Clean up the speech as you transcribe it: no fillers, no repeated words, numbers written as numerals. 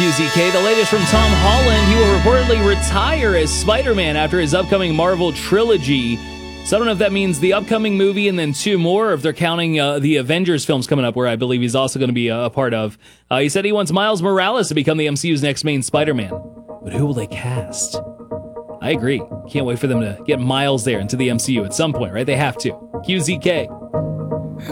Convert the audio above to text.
QZK. The latest from Tom Holland. He will reportedly retire as Spider-Man after his upcoming Marvel trilogy. So I don't know if that means the upcoming movie and then two more, or if they're counting the Avengers films coming up, where I believe he's also going to be a part of. He said he wants Miles Morales to become the MCU's next main Spider-Man. But who will they cast? I agree. Can't wait for them to get Miles there into the MCU at some point, right? They have to. QZK.